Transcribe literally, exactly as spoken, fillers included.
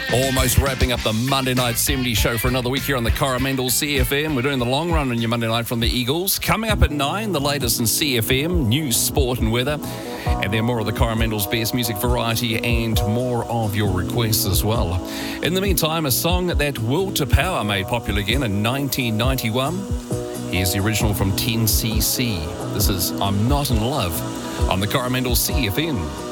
Almost wrapping up the Monday Night seventies show for another week here on the Coromandel C F M. We're doing the long run on your Monday night from the Eagles. Coming up at nine, the latest in C F M, news, sport and weather. And then more of the Coromandel's best music variety and more of your requests as well. In the meantime, a song that Will to Power made popular again in nineteen ninety-one. Here's the original from ten C C. This is I'm Not in Love on the Coromandel C F M.